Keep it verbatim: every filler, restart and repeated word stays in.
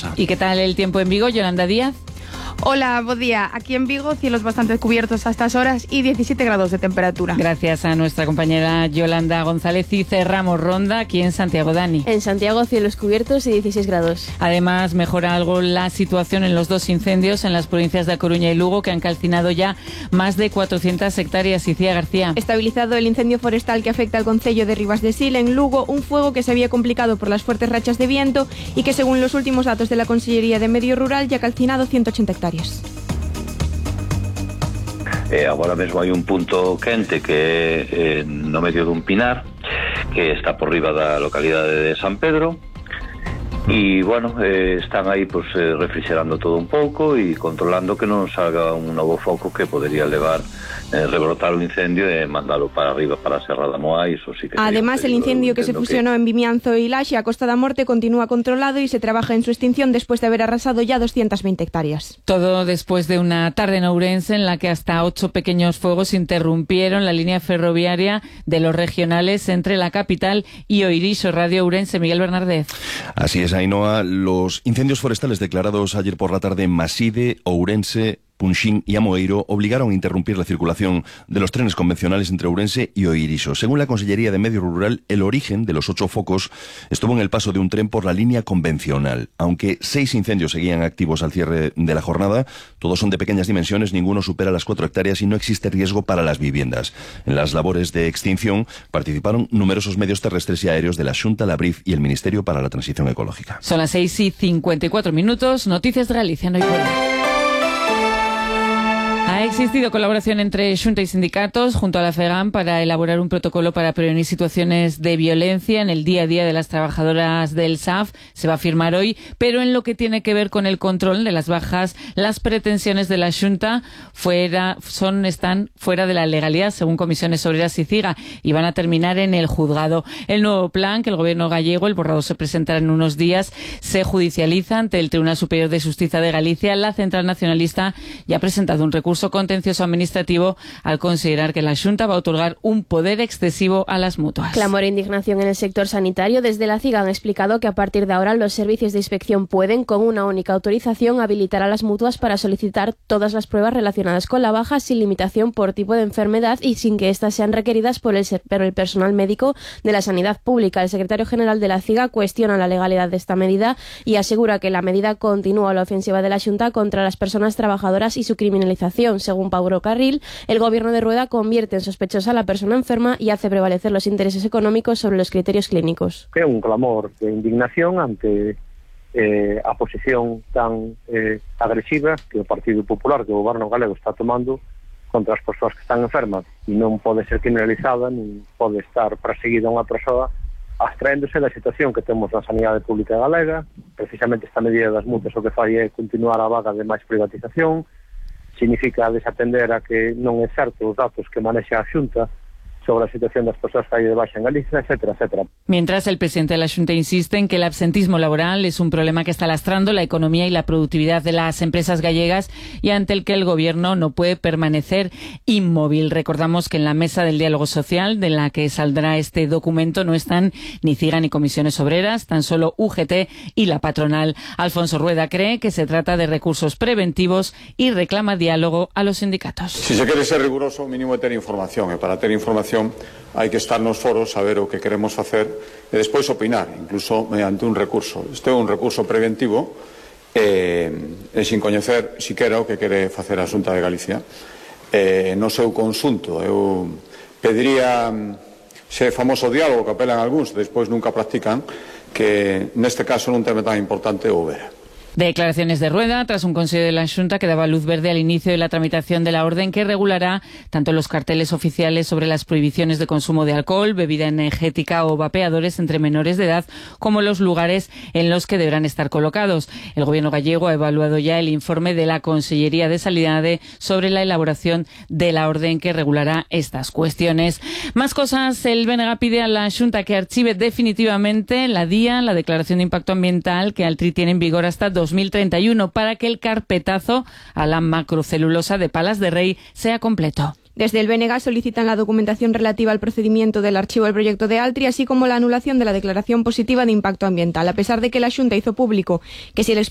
Ourense. ¿Y qué tal el tiempo en Vigo, Yolanda Díaz? Hola, buen día. Aquí en Vigo, cielos bastante cubiertos a estas horas y diecisiete grados de temperatura. Gracias a nuestra compañera Yolanda González. Y cerramos ronda aquí en Santiago, Dani. En Santiago, cielos cubiertos y dieciséis grados. Además, mejora algo la situación en los dos incendios en las provincias de A Coruña y Lugo, que han calcinado ya más de cuatrocientas hectáreas. Icía García. Estabilizado el incendio forestal que afecta al concello de Ribas de Sil en Lugo, un fuego que se había complicado por las fuertes rachas de viento y que, según los últimos datos de la Consellería de Medio Rural, ya ha calcinado ciento ochenta hectáreas. Eh, agora mesmo hai un punto quente que é eh, no medio dun pinar que está por riba da localidade de San Pedro e, bueno, eh, están aí pues, eh, refrigerando todo un pouco e controlando que non salga un novo foco que podería levar eh, rebrotar o incendio e mandalo para arriba para a Serra da Moa. Eso sí que además, el incendio que se fusionó que... en Vimianzo y Laxe a Costa da Morte continúa controlado y se trabaja en su extinción después de haber arrasado ya doscientas veinte hectáreas. Todo después de una tarde en Ourense en la que hasta ocho pequeños fuegos interrumpieron la línea ferroviaria de los regionales entre la capital y Oirixo. Radio Ourense, Miguel Bernardez. Así es, Ainhoa. Los incendios forestales declarados ayer por la tarde en Maside, Ourense, Punxín y Amoeiro obligaron a interrumpir la circulación de los trenes convencionales entre Ourense y Oirixo. Según la Consellería de Medio Rural, el origen de los ocho focos estuvo en el paso de un tren por la línea convencional. Aunque seis incendios seguían activos al cierre de la jornada, todos son de pequeñas dimensiones, ninguno supera las cuatro hectáreas y no existe riesgo para las viviendas. En las labores de extinción participaron numerosos medios terrestres y aéreos de la Xunta, la Brif y el Ministerio para la Transición Ecológica. Son las seis y cincuenta y cuatro minutos. Noticias de Galicia, no hay por Ha existido colaboración entre Xunta y sindicatos junto a la FEGAM para elaborar un protocolo para prevenir situaciones de violencia en el día a día de las trabajadoras del S A F. Se va a firmar hoy, pero en lo que tiene que ver con el control de las bajas, las pretensiones de la Xunta fuera, son, están fuera de la legalidad, según Comisiones Obreras y CIGA, y van a terminar en el juzgado. El nuevo plan que el gobierno gallego, el borrador se presentará en unos días, se judicializa ante el Tribunal Superior de Justicia de Galicia. La Central Nacionalista ya ha presentado un recurso contencioso administrativo al considerar que la Xunta va a otorgar un poder excesivo a las mutuas. Clamor e indignación en el sector sanitario. Desde la CIGA han explicado que a partir de ahora los servicios de inspección pueden, con una única autorización, habilitar a las mutuas para solicitar todas las pruebas relacionadas con la baja sin limitación por tipo de enfermedad y sin que éstas sean requeridas por el, por el personal médico de la sanidad pública. El secretario general de la CIGA cuestiona la legalidad de esta medida y asegura que la medida continúa la ofensiva de la Xunta contra las personas trabajadoras y su criminalización. Según Pablo Carril, el gobierno de Rueda convierte en sospechosa a la persona enferma y hace prevalecer los intereses económicos sobre los criterios clínicos. É un clamor de indignación ante eh, a posición tan eh, agresiva que o Partido Popular, que o goberno galego está tomando contra as persoas que están enfermas, e non pode ser criminalizada, nin pode estar perseguida unha persoa abstraéndose da situación que temos na sanidade pública galega. Precisamente esta medida das multas o que fai é continuar a vaga de máis privatización, significa desatender a que non é certo os datos que manexa a Xunta sobre la situación de las personas que hay de baixa en Galicia, etcétera, etcétera. Mientras, el presidente de la Xunta insiste en que el absentismo laboral es un problema que está lastrando la economía y la productividad de las empresas gallegas y ante el que el gobierno no puede permanecer inmóvil. Recordamos que en la mesa del diálogo social de la que saldrá este documento no están ni CIGA ni comisiones obreras, tan solo U G T y la patronal. Alfonso Rueda cree que se trata de recursos preventivos y reclama diálogo a los sindicatos. Si se quere ser riguroso, mínimo de ter información, e para ter información hai que estar nos foros, saber o que queremos facer e despois opinar, incluso mediante un recurso. Este é un recurso preventivo e, e sin coñecer siquera o que quere facer a Xunta de Galicia e, no seu conxunto. Eu pediría ese famoso diálogo que apelan algúns, despois nunca practican, que neste caso nun tema tan importante houbera. Declaraciones de Rueda tras un consejo de la Xunta que daba luz verde al inicio de la tramitación de la orden que regulará tanto los carteles oficiales sobre las prohibiciones de consumo de alcohol, bebida energética o vapeadores entre menores de edad, como los lugares en los que deberán estar colocados. El gobierno gallego ha evaluado ya el informe de la Consellería de Sanidade sobre la elaboración de la orden que regulará estas cuestiones. Más cosas, el B N G pide a la Xunta que archive definitivamente la D I A, la Declaración de Impacto Ambiental, que Altri tiene en vigor hasta dos mil treinta y uno, para que el carpetazo a la macrocelulosa de Palas de Rei sea completo. Desde el B N G solicitan la documentación relativa al procedimiento del archivo del proyecto de Altri, así como la anulación de la declaración positiva de impacto ambiental. A pesar de que la Xunta hizo público que si el